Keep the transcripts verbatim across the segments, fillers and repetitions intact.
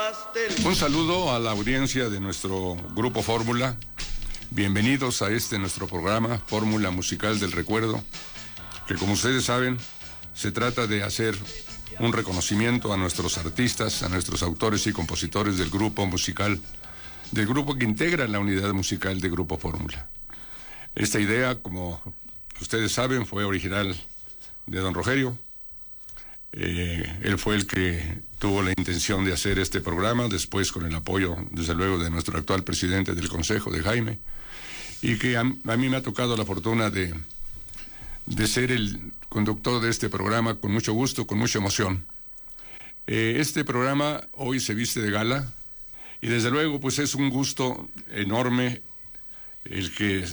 Un saludo a la audiencia de nuestro Grupo Fórmula. Bienvenidos a este nuestro programa, Fórmula Musical del Recuerdo, que como ustedes saben, se trata de hacer un reconocimiento a nuestros artistas, a nuestros autores y compositores del grupo musical, del grupo que integra la unidad musical de Grupo Fórmula. Esta idea, como ustedes saben, fue original de don Rogelio. Eh, él fue el que tuvo la intención de hacer este programa, después con el apoyo, desde luego, de nuestro actual presidente del Consejo, de Jaime, y que a, a mí me ha tocado la fortuna de, de ser el conductor de este programa con mucho gusto, con mucha emoción. Eh, este programa hoy se viste de gala, y desde luego pues es un gusto enorme el que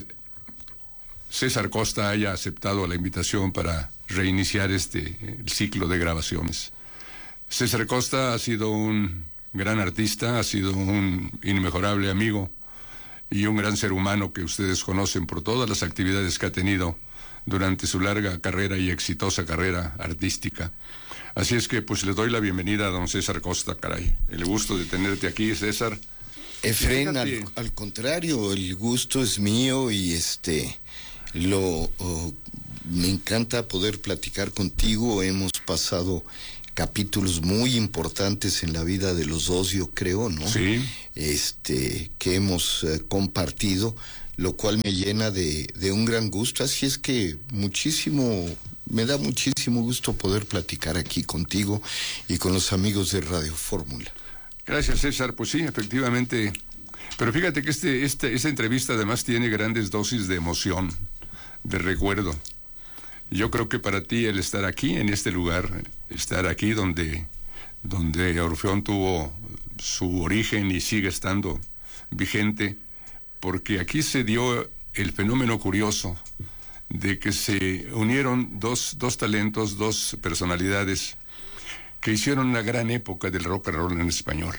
César Costa haya aceptado la invitación para reiniciar este el ciclo de grabaciones. César Costa ha sido un gran artista, ha sido un inmejorable amigo y un gran ser humano que ustedes conocen por todas las actividades que ha tenido durante su larga carrera y exitosa carrera artística. Así es que pues le doy la bienvenida a don César Costa, caray. El gusto de tenerte aquí, César. Efren, al, al contrario, el gusto es mío y este lo oh, me encanta poder platicar contigo. Hemos pasado capítulos muy importantes en la vida de los dos, yo creo, ¿no? Sí. Este, que hemos eh, compartido, lo cual me llena de, de un gran gusto. Así es que muchísimo, me da muchísimo gusto poder platicar aquí contigo y con los amigos de Radio Fórmula. Gracias, César. Pues sí, efectivamente. Pero fíjate que este, este, esta entrevista además tiene grandes dosis de emoción, de recuerdo. Yo creo que para ti el estar aquí, en este lugar, estar aquí donde, donde Orfeón tuvo su origen y sigue estando vigente, porque aquí se dio el fenómeno curioso de que se unieron dos, dos talentos, dos personalidades que hicieron una gran época del rock and roll en español.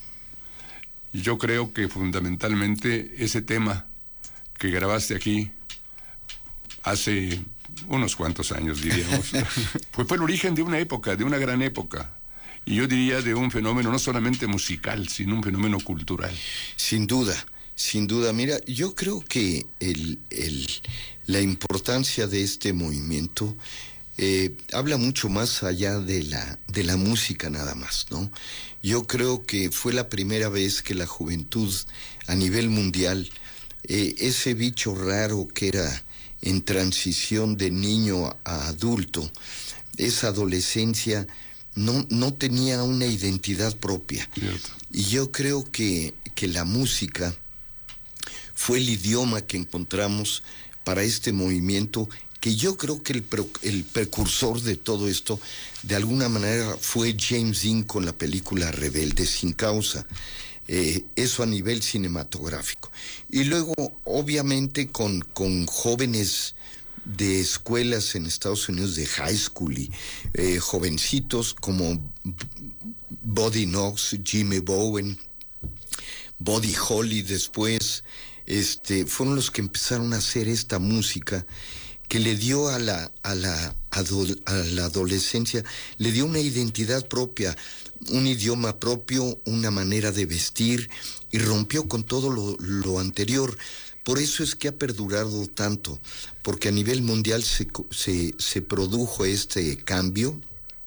Yo creo que fundamentalmente ese tema que grabaste aquí hace unos cuantos años, diríamos, pues fue el origen de una época, de una gran época, y yo diría de un fenómeno no solamente musical, sino un fenómeno cultural. Sin duda, sin duda. Mira, yo creo que el, el, la importancia de este movimiento eh, habla mucho más allá de la, de la música nada más, ¿no? Yo creo que fue la primera vez que la juventud a nivel mundial, eh, ese bicho raro que era en transición de niño a adulto, esa adolescencia no, no tenía una identidad propia. Cierto. Y yo creo que, que la música fue el idioma que encontramos para este movimiento, que yo creo que el, pre, el precursor de todo esto, de alguna manera, fue James Dean con la película Rebelde sin causa. Eh, eso a nivel cinematográfico. Y luego, obviamente, con, con jóvenes de escuelas en Estados Unidos, de high school, y eh, jovencitos como Buddy Knox, Jimmy Bowen, Buddy Holly después, este, fueron los que empezaron a hacer esta música que le dio a la, a la, adol, a la adolescencia, le dio una identidad propia, un idioma propio, una manera de vestir, y rompió con todo lo, lo anterior. Por eso es que ha perdurado tanto, porque a nivel mundial se, se, se produjo este cambio,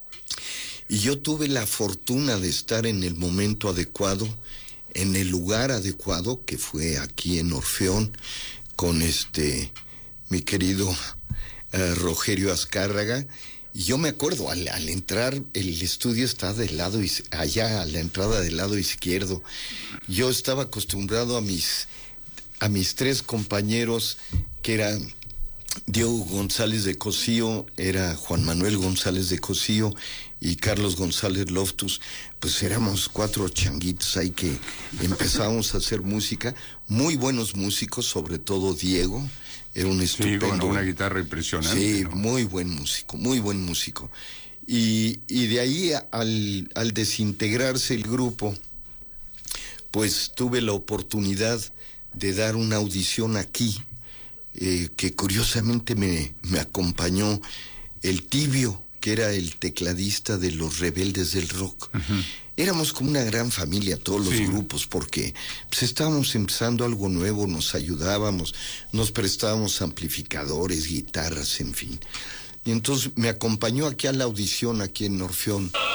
y yo tuve la fortuna de estar en el momento adecuado, en el lugar adecuado, que fue aquí en Orfeón, con este mi querido uh, Rogelio Azcárraga. Y yo me acuerdo, al, al entrar, el estudio está del lado, allá a la entrada del lado izquierdo. Yo estaba acostumbrado a mis, a mis tres compañeros, que eran Diego González de Cosío, era Juan Manuel González de Cosío y Carlos González Loftus. Pues éramos cuatro changuitos ahí que empezábamos a hacer música, muy buenos músicos, sobre todo Diego. Era un estupendo. Sí, con una guitarra impresionante. Sí, ¿no? muy buen músico, muy buen músico. Y, y de ahí al, al desintegrarse el grupo, pues tuve la oportunidad de dar una audición aquí, eh, que curiosamente me, me acompañó el Tibio, que era el tecladista de Los Rebeldes del Rock. Uh-huh. éramos como una gran familia, todos los Sí. grupos, porque pues, estábamos empezando algo nuevo, nos ayudábamos, nos prestábamos amplificadores, guitarras, en fin. Y entonces me acompañó aquí a la audición, aquí en Orfeón.